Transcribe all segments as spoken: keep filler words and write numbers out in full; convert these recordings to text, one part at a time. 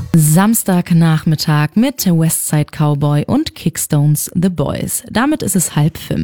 Samstagnachmittag mit Westside Cowboy und Kickstones The Boys. Damit ist es halb fünf.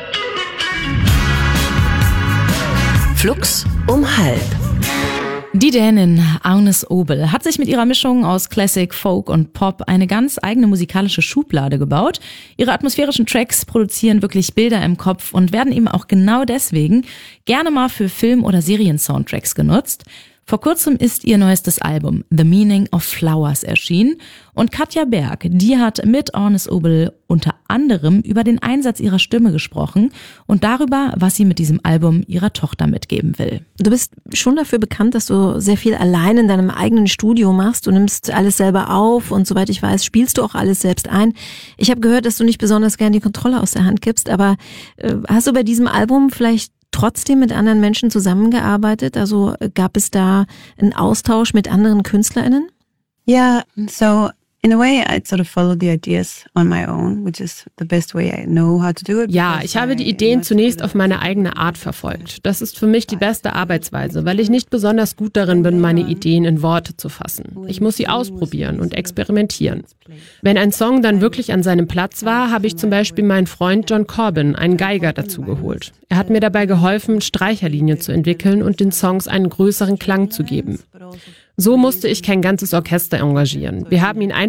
Flux um halb. Die Dänin Agnes Obel hat sich mit ihrer Mischung aus Classic, Folk und Pop eine ganz eigene musikalische Schublade gebaut. Ihre atmosphärischen Tracks produzieren wirklich Bilder im Kopf und werden eben auch genau deswegen gerne mal für Film- oder Serien-Soundtracks genutzt. Vor kurzem ist ihr neuestes Album The Meaning of Flowers erschienen und Katja Berg, die hat mit Agnes Obel unter anderem über den Einsatz ihrer Stimme gesprochen und darüber, was sie mit diesem Album ihrer Tochter mitgeben will. Du bist schon dafür bekannt, dass du sehr viel allein in deinem eigenen Studio machst. Du nimmst alles selber auf und soweit ich weiß, spielst du auch alles selbst ein. Ich habe gehört, dass du nicht besonders gern die Kontrolle aus der Hand gibst, aber äh, hast du bei diesem Album vielleicht trotzdem mit anderen Menschen zusammengearbeitet? Also gab es da einen Austausch mit anderen KünstlerInnen? Yeah, so in a way I sort of followed the ideas on my own, which is the best way I know how to do it. Ja, ich habe die Ideen zunächst auf meine eigene Art verfolgt. Das ist für mich die beste Arbeitsweise, weil ich nicht besonders gut darin bin, meine Ideen in Worte zu fassen. Ich muss sie ausprobieren und experimentieren. Wenn ein Song dann wirklich an seinem Platz war, habe ich zum Beispiel meinen Freund John Corbin, einen Geiger, dazu geholt. Er hat mir dabei geholfen, Streicherlinien zu entwickeln und den Songs einen größeren Klang zu geben. So musste ich kein ganzes Orchester engagieren. Wir haben ihn einfach